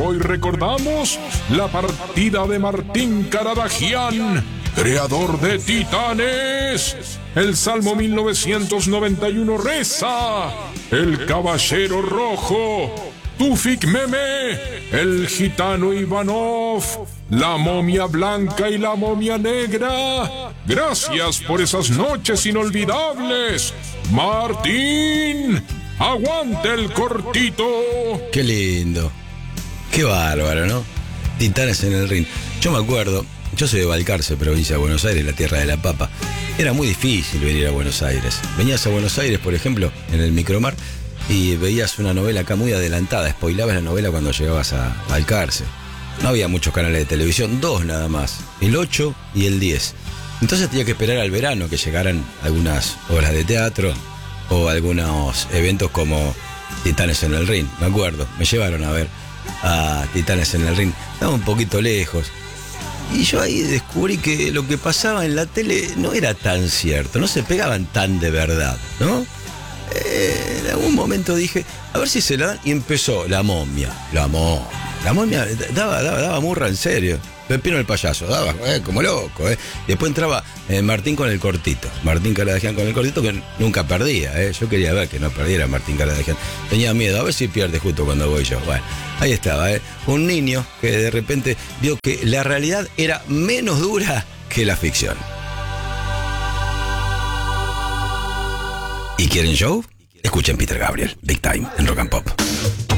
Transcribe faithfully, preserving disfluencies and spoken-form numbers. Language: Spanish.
hoy recordamos la partida de Martín Caradagian, creador de Titanes. El Salmo mil novecientos noventa y uno reza: el Caballero Rojo, Tufik Meme, el Gitano Ivanov, la Momia Blanca y la Momia Negra. Gracias por esas noches inolvidables, Martín. ¡Aguante el cortito! Qué lindo. Qué bárbaro, ¿no? Titanes en el ring. Yo me acuerdo, yo soy de Balcarce, provincia de Buenos Aires, la tierra de la papa. Era muy difícil venir a Buenos Aires. Venías a Buenos Aires, por ejemplo, en el Micromar, y veías una novela acá muy adelantada. Spoilabas la novela cuando llegabas a Balcarce. No había muchos canales de televisión, dos nada más, el ocho y el diez. Entonces tenía que esperar al verano que llegaran algunas obras de teatro o algunos eventos como Titanes en el Ring. Me acuerdo, me llevaron a ver a Titanes en el Ring. Estaba un poquito lejos. Y yo ahí descubrí que lo que pasaba en la tele no era tan cierto, no se pegaban tan de verdad, ¿no? Eh, en algún momento dije, a ver si se la dan, y empezó la momia, la momia, la momia daba, daba, daba murra en serio. Pepino el payaso, daba eh, como loco, eh. Después entraba eh, Martín con el cortito, Martín Caradagian con el cortito, que nunca perdía, eh. Yo quería ver que no perdiera Martín Caradagian. Tenía miedo, a ver si pierde justo cuando voy yo. Bueno, ahí estaba, eh. Un niño que de repente vio que la realidad era menos dura que la ficción. ¿Y quieren show? Escuchen Peter Gabriel, Big Time, en Rock and Pop.